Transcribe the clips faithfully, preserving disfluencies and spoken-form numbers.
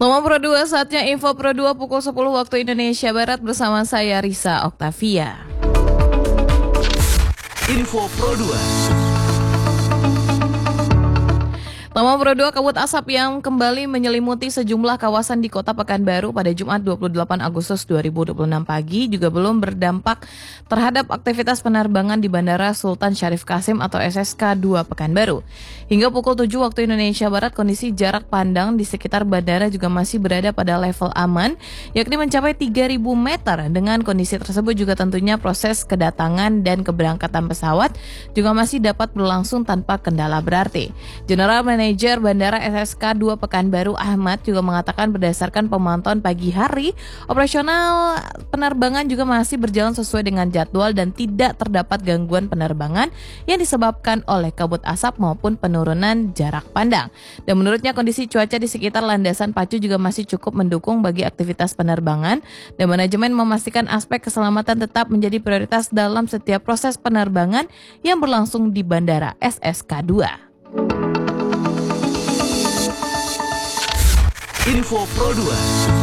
Loma Pro dua, saatnya Info Pro dua pukul sepuluh waktu Indonesia Barat bersama saya Risa Oktavia. Info Pro dua. Loma Pro dua, kabut asap yang kembali menyelimuti sejumlah kawasan di Kota Pekanbaru pada Jumat dua puluh delapan Agustus dua ribu dua puluh enam pagi juga belum berdampak terhadap aktivitas penerbangan di Bandara Sultan Syarif Kasim atau S S K dua Pekanbaru. Hingga pukul tujuh waktu Indonesia Barat, kondisi jarak pandang di sekitar bandara juga masih berada pada level aman, yakni mencapai tiga ribu meter. Dengan kondisi tersebut juga tentunya proses kedatangan dan keberangkatan pesawat juga masih dapat berlangsung tanpa kendala berarti. General Manager Bandara S S K dua Pekanbaru Ahmad juga mengatakan berdasarkan pemantauan pagi hari, operasional penerbangan juga masih berjalan sesuai dengan jadwal dan tidak terdapat gangguan penerbangan yang disebabkan oleh kabut asap maupun penurunan jarak pandang. Dan menurutnya kondisi cuaca di sekitar landasan pacu juga masih cukup mendukung bagi aktivitas penerbangan, dan manajemen memastikan aspek keselamatan tetap menjadi prioritas dalam setiap proses penerbangan yang berlangsung di Bandara S S K dua. Info Pro dua.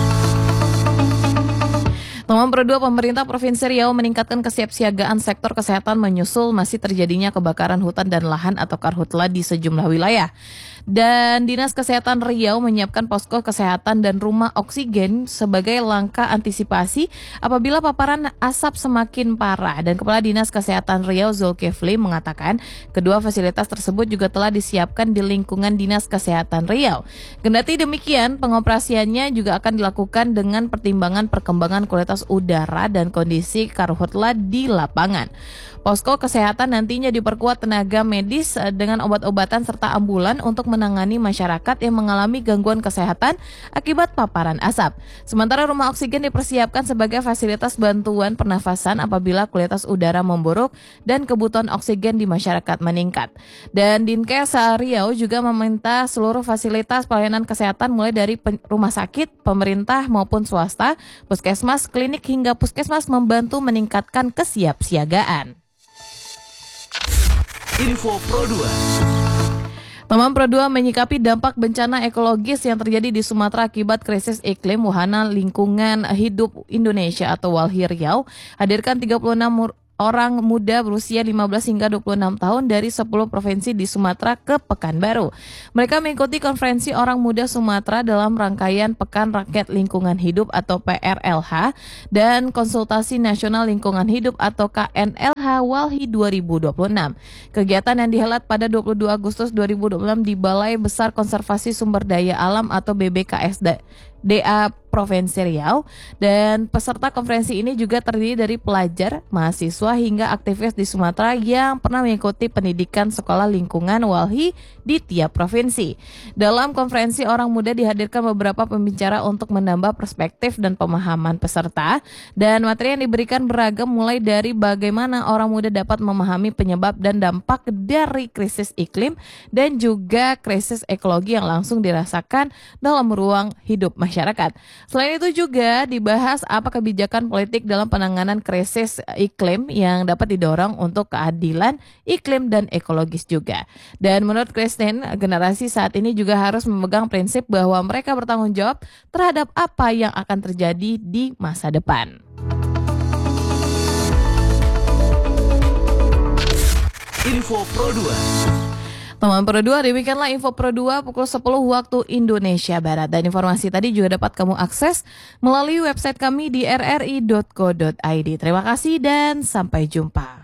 Loma Pro dua, pemerintah Provinsi Riau meningkatkan kesiapsiagaan sektor kesehatan menyusul masih terjadinya kebakaran hutan dan lahan atau karhutla di sejumlah wilayah. Dan Dinas Kesehatan Riau menyiapkan posko kesehatan dan rumah oksigen sebagai langkah antisipasi apabila paparan asap semakin parah. Dan Kepala Dinas Kesehatan Riau Zulkifli mengatakan kedua fasilitas tersebut juga telah disiapkan di lingkungan Dinas Kesehatan Riau. Kendati demikian, pengoperasiannya juga akan dilakukan dengan pertimbangan perkembangan kualitas udara dan kondisi karhutla di lapangan. Posko kesehatan nantinya diperkuat tenaga medis dengan obat-obatan serta ambulan untuk menangani masyarakat yang mengalami gangguan kesehatan akibat paparan asap. Sementara rumah oksigen dipersiapkan sebagai fasilitas bantuan pernafasan apabila kualitas udara memburuk dan kebutuhan oksigen di masyarakat meningkat. Dan Dinkes Riau juga meminta seluruh fasilitas pelayanan kesehatan mulai dari rumah sakit, pemerintah maupun swasta, puskesmas, klinik hingga puskesmas membantu meningkatkan kesiapsiagaan. Info Pro dua. Loma Pro dua menyikapi dampak bencana ekologis yang terjadi di Sumatera akibat krisis iklim. Wahana Lingkungan Hidup Indonesia atau WALHI Riau hadirkan tiga puluh enam orang muda berusia lima belas hingga dua puluh enam tahun dari sepuluh provinsi di Sumatera ke Pekanbaru. Mereka mengikuti konferensi orang muda Sumatera dalam rangkaian Pekan Rakyat Lingkungan Hidup atau P R L H dan Konsultasi Nasional Lingkungan Hidup atau K N L H WALHI dua ribu dua puluh enam. Kegiatan yang dihelat pada dua puluh dua Agustus dua ribu dua puluh enam di Balai Besar Konservasi Sumber Daya Alam atau B B K S D A Provinsi Riau, dan peserta konferensi ini juga terdiri dari pelajar, mahasiswa hingga aktivis di Sumatera yang pernah mengikuti pendidikan sekolah lingkungan WALHI di tiap provinsi. Dalam konferensi orang muda dihadirkan beberapa pembicara untuk menambah perspektif dan pemahaman peserta, dan materi yang diberikan beragam mulai dari bagaimana orang muda dapat memahami penyebab dan dampak dari krisis iklim dan juga krisis ekologi yang langsung dirasakan dalam ruang hidup masyarakat. Selain itu juga dibahas apa kebijakan politik dalam penanganan krisis iklim yang dapat didorong untuk keadilan iklim dan ekologis juga. Dan menurut Christine, generasi saat ini juga harus memegang prinsip bahwa mereka bertanggung jawab terhadap apa yang akan terjadi di masa depan. Info Pro dua. Loma Pro dua, demikianlah Info Pro dua pukul sepuluh waktu Indonesia Barat. Dan informasi tadi juga dapat kamu akses melalui website kami di r r i dot co dot i d. Terima kasih dan sampai jumpa.